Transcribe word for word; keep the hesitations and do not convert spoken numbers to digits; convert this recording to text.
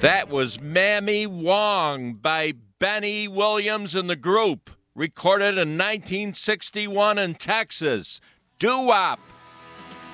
That was Mammy Wong by Benny Williams and the Group, recorded in nineteen sixty-one in Texas. Doo-wop.